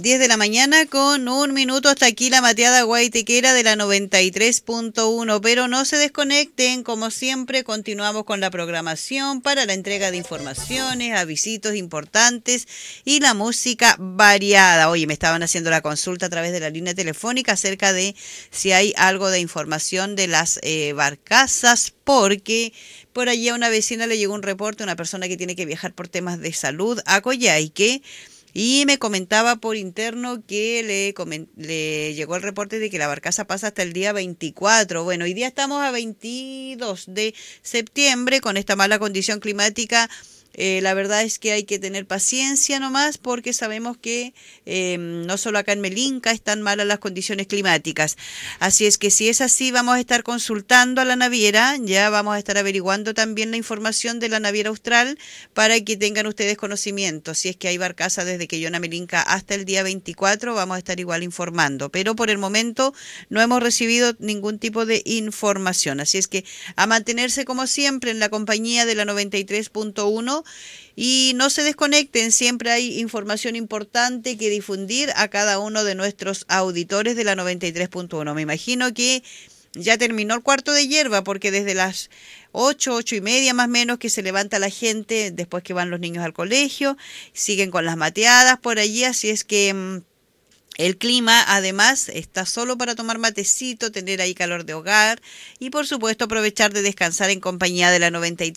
10 de la mañana con un minuto hasta aquí la mateada guaitequera de la 93.1, pero no se desconecten, como siempre continuamos con la programación para la entrega de informaciones, avisitos importantes y la música variada. Oye, me estaban haciendo la consulta a través de la línea telefónica acerca de si hay algo de información de las barcazas, porque por allí a una vecina le llegó un reporte, una persona que tiene que viajar por temas de salud a Coyhaique. Y me comentaba por interno que le llegó el reporte de que la barcaza pasa hasta el día 24. Bueno, hoy día estamos a 22 de septiembre con esta mala condición climática. La verdad es que hay que tener paciencia nomás porque sabemos que no solo acá en Melinca están malas las condiciones climáticas. Así es que si es así vamos a estar consultando a la naviera, ya vamos a estar averiguando también la información de la naviera austral para que tengan ustedes conocimiento. Si es que hay barcaza desde Quillona Melinca hasta el día 24 vamos a estar igual informando. Pero por el momento no hemos recibido ningún tipo de información. Así es que a mantenerse como siempre en la compañía de la 93.1. Y no se desconecten, siempre hay información importante que difundir a cada uno de nuestros auditores de la 93.1. Me imagino que ya terminó el cuarto de hierba porque desde las 8:30 más o menos que se levanta la gente después que van los niños al colegio, siguen con las mateadas por allí, así es que el clima además está solo para tomar matecito, tener ahí calor de hogar y por supuesto aprovechar de descansar en compañía de la 93.